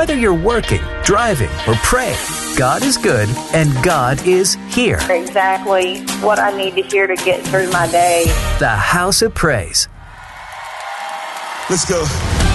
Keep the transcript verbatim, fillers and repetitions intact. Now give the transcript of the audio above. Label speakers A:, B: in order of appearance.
A: Whether you're working, driving, or praying, God is good and God is here.
B: Exactly what I need to hear to get through my day.
A: The House of Praise.
C: Let's go.